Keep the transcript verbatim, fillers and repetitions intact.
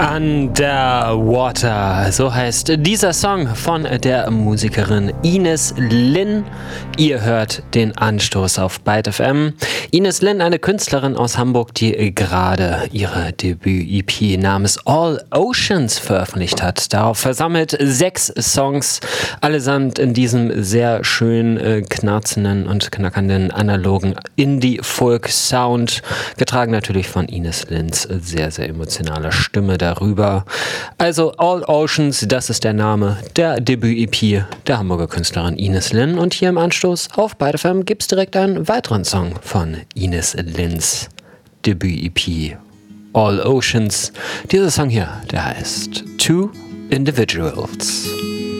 Underwater, so heißt dieser Song von der Musikerin Ines Linn. Ihr hört den Anstoß auf Byte F M. Ines Linn, eine Künstlerin aus Hamburg, die gerade ihre Debüt-E P namens All Oceans veröffentlicht hat. Darauf versammelt sechs Songs, allesamt in diesem sehr schön äh, knarzenden und knackernden analogen Indie-Folk-Sound, getragen natürlich von Ines Linns sehr, sehr emotionaler Stimme darüber. Also All Oceans, das ist der Name der Debüt-E P der Hamburger Künstlerin Ines Linn. Und hier im Anstoß auf Byte F M gibt es direkt einen weiteren Song von Ines Linns Debüt-E P All Oceans. Dieser Song hier, der heißt Two Individuals.